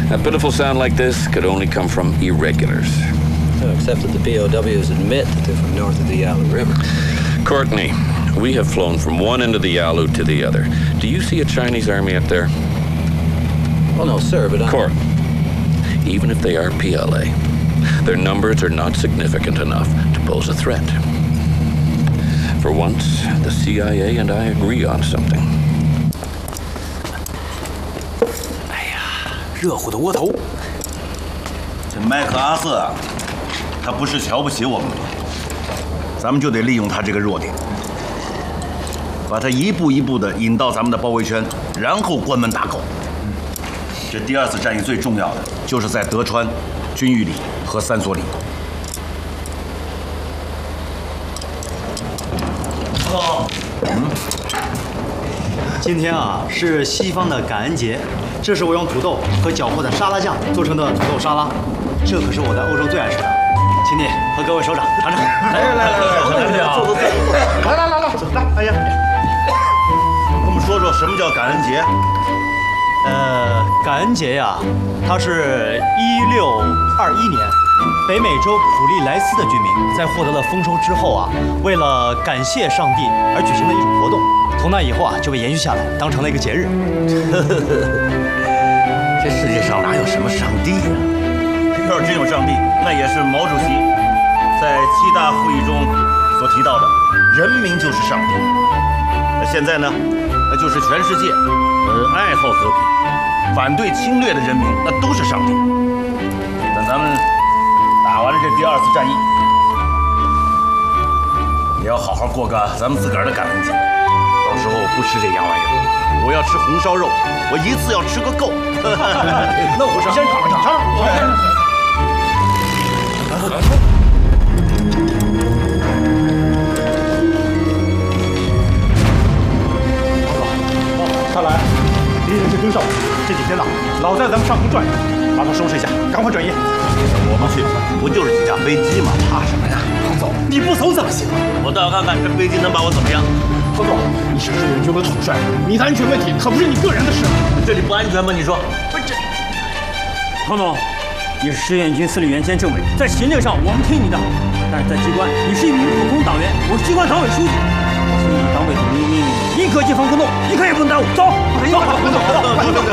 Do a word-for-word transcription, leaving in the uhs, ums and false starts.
A pitiful sound like this could only come from irregulars. No, except that the P O Ws admit that they're from north of the Yalu River. Courtney, we have flown from one end of the Yalu to the other. Do you see a Chinese army up there? Oh, no, sir, but I... Court, even if they are P L A, their numbers are not significant enough to pose a threat. For once, the C I A and I agree on something. 哎呀，热乎的窝头！ 这麦克阿瑟啊，他不是瞧不起我们吗？咱们就得利用他这个弱点，把他一步一步的引到咱们的包围圈，然后关门打狗。这第二次战役最重要的就是在德川、军御里和三所里。 嗯，今天啊是西方的感恩节，这是我用土豆和搅和的沙拉酱做成的土豆沙拉，这可是我在欧洲最爱吃的，请你和各位首长尝尝。来来来来来，坐坐坐坐，来来来来，走来，哎呀， 跟我们说说什么叫感恩节？ 呃，感恩节呀，它是一六二一年。 北美洲普利莱斯的居民在获得了丰收之后啊，为了感谢上帝而举行的一种活动，从那以后啊就被延续下来，当成了一个节日。 这世界上哪有什么上帝呀、啊？要是真有上帝，那也是毛主席在七大会议中所提到的，人民就是上帝。那现在呢，那就是全世界呃爱好和平、反对侵略的人民，那都是上帝。等咱们。 打完了这第二次战役，也要好好过个咱们自个儿的感恩节。到时候不吃这洋玩意儿，我要吃红烧肉，我一次要吃个够。 那我先尝尝，尝尝。 看来敌人是跟上我们，这几天呐，老在咱们上空转悠，把他收拾一下，赶快转移。 我们去，不就是几架飞机吗？怕什么呀？ 唐总，你不走怎么行啊？ 我倒要看看这飞机能把我怎么样。 唐总，你是志愿军的统帅，你的安全问题可不是你个人的事。 这里不安全吗？你说？ 不是这。唐总，你是志愿军司令员兼政委，在行政上我们听你的，但是在机关你是一名普通党员，我是机关党委书记。所以党委统一命令，宁可借防空洞，一刻也不能耽误。走，走，唐总，